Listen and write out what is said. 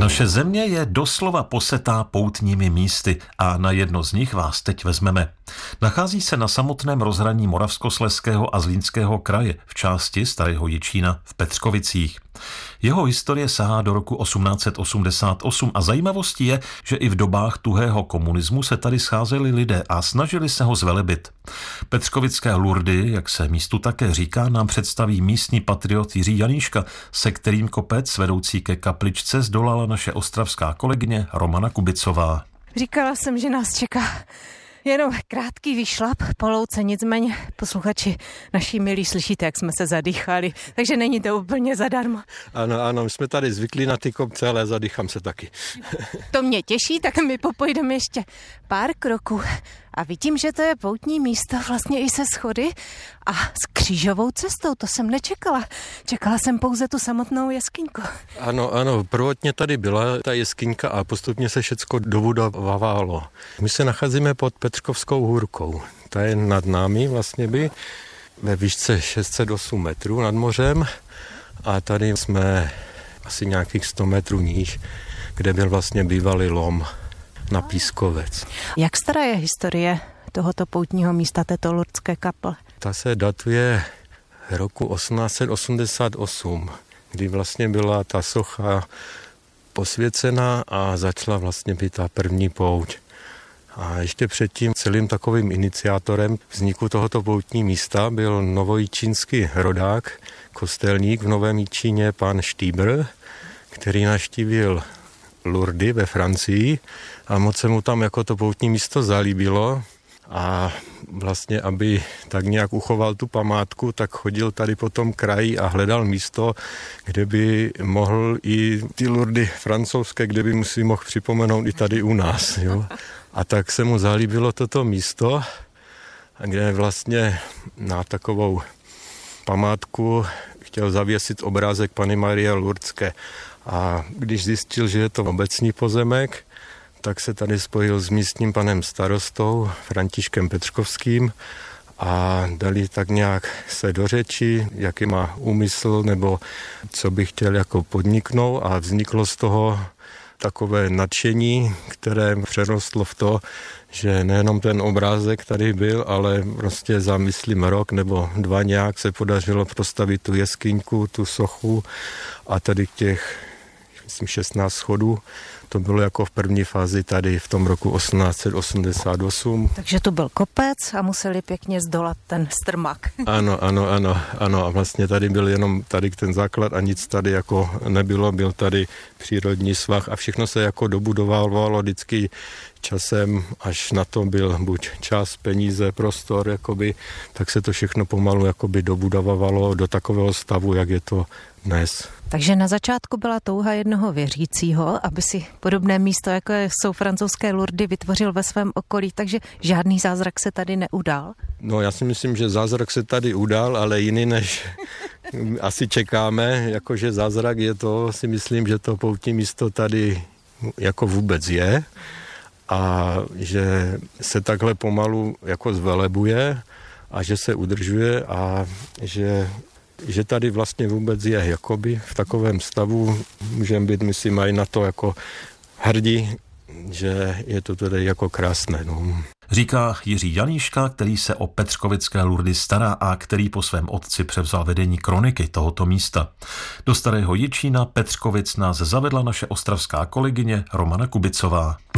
Naše země je doslova posetá poutními místy a na jedno z nich vás teď vezmeme. Nachází se na samotném rozhraní Moravskoslezského a Zlínského kraje v části Starého Jičína v Petřkovicích. Jeho historie sahá do roku 1888 a zajímavostí je, že i v dobách tuhého komunismu se tady scházeli lidé a snažili se ho zvelebit. Petřkovické Lurdy, jak se místu také říká, nám představí místní patriot Jiří Janíška, se kterým kopec vedoucí ke kapličce zdolala naše ostravská kolegyně Romana Kubicová. Říkala jsem, že nás čeká jenom krátký výšlap po louce, nicméně posluchači naši milí slyšíte, jak jsme se zadýchali, takže není to úplně zadarmo. Ano, my jsme tady zvyklí na ty kopce, ale zadýchám se taky. To mě těší, tak my popojdeme ještě pár kroků a vidím, že to je poutní místo vlastně i se schody a s křížovou cestou, to jsem nečekala. Čekala jsem pouze tu samotnou jeskyňku. Ano, prvotně tady byla ta jeskyňka a postupně se všecko dobudovávalo. My se nacházíme pod Petřkovskou hůrkou. Ta je nad námi vlastně ve výšce 608 metrů nad mořem a tady jsme asi nějakých 100 metrů níž, kde byl vlastně bývalý lom na Pískovec. Jak stará je historie tohoto poutního místa, této lurdské kaple? Ta se datuje roku 1888, kdy vlastně byla ta socha posvěcena a začala vlastně být ta první pouť. A ještě předtím celým takovým iniciátorem vzniku tohoto poutní místa byl novojičínský rodák, kostelník v Novém Jičíně, pan Štýbr, který navštívil Lurdy ve Francii a moc se mu tam jako to poutní místo zalíbilo a vlastně, aby tak nějak uchoval tu památku, tak chodil tady po tom kraji a hledal místo, kde by mohl i ty Lurdy francouzské, kde by si mohl připomenout i tady u nás. Jo. A tak se mu zalíbilo toto místo, kde vlastně na takovou památku chtěl zavěsit obrázek Panny Marie Lurdské. A když zjistil, že je to obecní pozemek, tak se tady spojil s místním panem starostou Františkem Petřkovským a dali tak nějak se do řeči, jaký má úmysl nebo co by chtěl jako podniknout a vzniklo z toho takové nadšení, které přerostlo v to, že nejenom ten obrázek tady byl, ale prostě za myslím rok nebo dva nějak se podařilo postavit tu jeskyňku, tu sochu a tady těch 16 schodů. To bylo jako v první fázi tady v tom roku 1888. Takže to byl kopec a museli pěkně zdolat ten strmák. Ano. A vlastně tady byl jenom tady ten základ a nic tady jako nebylo. Byl tady přírodní svah a všechno se jako dobudovalo vždycky časem, až na to byl buď čas, peníze, prostor, jakoby, tak se to všechno pomalu jakoby dobudovalo do takového stavu, jak je to dnes. Takže na začátku byla touha jednoho věřícího, aby si podobné místo, jako jsou francouzské Lurdy, vytvořil ve svém okolí, takže žádný zázrak se tady neudál? No já si myslím, že zázrak se tady udál, ale jiný než asi čekáme, jakože zázrak je to, si myslím, že to poutní místo tady jako vůbec je a že se takhle pomalu jako zvelebuje a že se udržuje a že tady vlastně vůbec je jakoby v takovém stavu, můžeme být, myslím, i na to jako hrdí, že je to tady jako krásné. No. Říká Jiří Janíška, který se o petřkovické Lurdy stará a který po svém otci převzal vedení kroniky tohoto místa. Do Starého Jičína Petřkovic nás zavedla naše ostravská kolegyně Romana Kubicová.